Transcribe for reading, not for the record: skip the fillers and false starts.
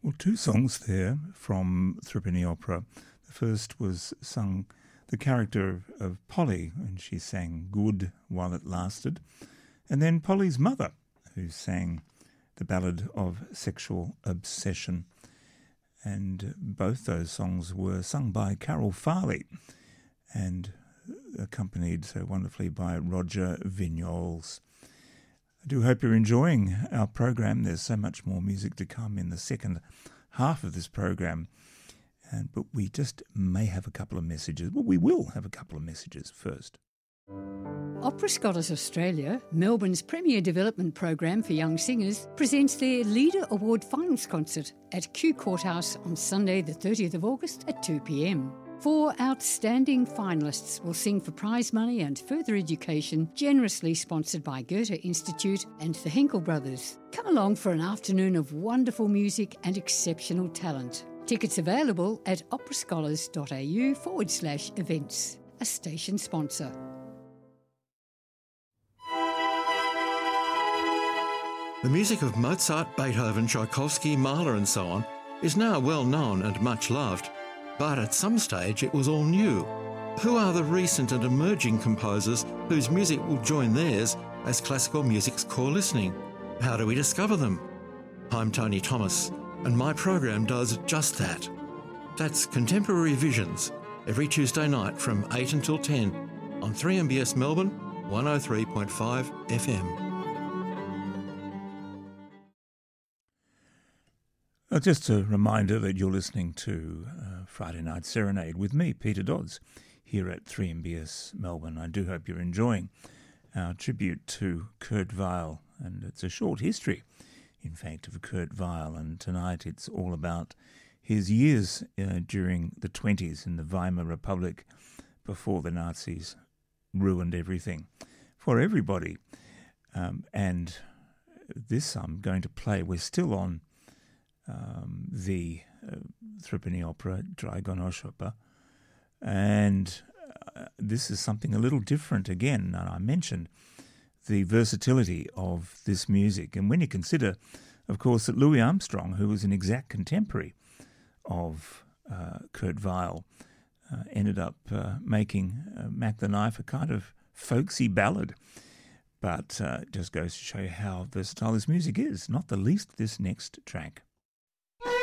Well, two songs there from Threepenny Opera. The first was sung the character of Polly, and she sang Good While It Lasted. And then Polly's mother, who sang the ballad of Sexual Obsession. And both those songs were sung by Carol Farley and accompanied so wonderfully by Roger Vignoles. I do hope you're enjoying our program. There's so much more music to come in the second half of this program. But we just may have a couple of messages. Well, we will have a couple of messages first. Opera Scholars Australia, Melbourne's premier development program for young singers, presents their Leader Award Finals Concert at Kew Courthouse on Sunday the 30th of August at 2 p.m. 4 outstanding finalists will sing for prize money and further education, generously sponsored by Goethe Institute and the Henkel Brothers. Come along for an afternoon of wonderful music and exceptional talent. Tickets available at operascholars.au/events. A station sponsor. The music of Mozart, Beethoven, Tchaikovsky, Mahler and so on is now well known and much loved, but at some stage it was all new. Who are the recent and emerging composers whose music will join theirs as classical music's core listening? How do we discover them? I'm Tony Thomas, and my program does just that. That's Contemporary Visions, every Tuesday night from 8 until 10 on 3MBS Melbourne, 103.5 FM. Just a reminder that you're listening to Friday Night Serenade with me, Peter Dodds, here at 3MBS Melbourne. I do hope you're enjoying our tribute to Kurt Weill, and it's a short history, in fact, of Kurt Weill, and tonight it's all about his years during the 20s in the Weimar Republic before the Nazis ruined everything for everybody. And this I'm going to play, we're still on the Threepenny Opera, Dragonoshopper, and this is something a little different again, and I mentioned the versatility of this music, and when you consider, of course, that Louis Armstrong, who was an exact contemporary of Kurt Weill, ended up making Mac the Knife a kind of folksy ballad, but it just goes to show you how versatile this music is, not the least this next track.